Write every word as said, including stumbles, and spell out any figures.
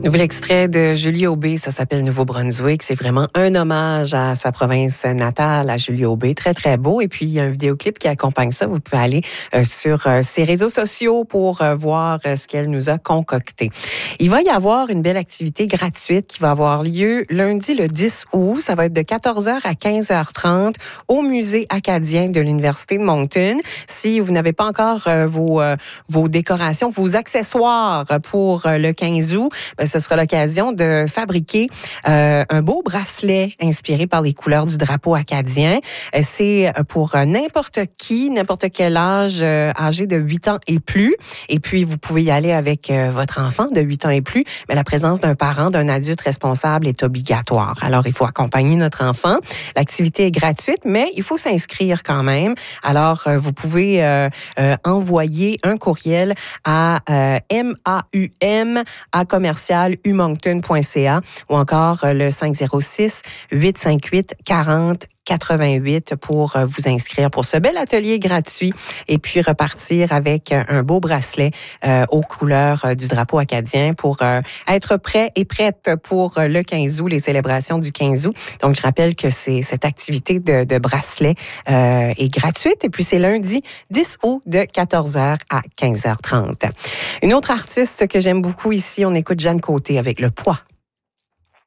Nouvel extrait de Julie Aubé, ça s'appelle Nouveau-Brunswick. C'est vraiment un hommage à sa province natale, à Julie Aubé. Très, très beau. Et puis, il y a un vidéoclip qui accompagne ça. Vous pouvez aller euh, sur euh, ses réseaux sociaux pour euh, voir euh, ce qu'elle nous a concocté. Il va y avoir une belle activité gratuite qui va avoir lieu lundi le dix août. Ça va être de quatorze heures à quinze heures trente au Musée acadien de l'Université de Moncton. Si vous n'avez pas encore euh, vos, euh, vos décorations, vos accessoires pour euh, le quinze août, ben, ce sera l'occasion de fabriquer euh, un beau bracelet inspiré par les couleurs du drapeau acadien. Euh, c'est pour euh, n'importe qui, n'importe quel âge, euh, âgé de huit ans et plus. Et puis, vous pouvez y aller avec euh, votre enfant de huit ans et plus, mais la présence d'un parent, d'un adulte responsable est obligatoire. Alors, il faut accompagner notre enfant. L'activité est gratuite, mais il faut s'inscrire quand même. Alors, euh, vous pouvez euh, euh, envoyer un courriel à euh, M A U M à commercial u moncton point c a ou encore le cinq zéro six, huit cinq huit, quarante quatre-vingt-huit pour vous inscrire pour ce bel atelier gratuit et puis repartir avec un beau bracelet euh, aux couleurs du drapeau acadien pour euh, être prêt et prête pour le quinze août, les célébrations du quinze août. Donc, je rappelle que c'est cette activité de, de bracelet euh, est gratuite et puis c'est lundi dix août de quatorze heures à quinze heures trente. Une autre artiste que j'aime beaucoup ici, on écoute Jeanne Côté avec Le Poids.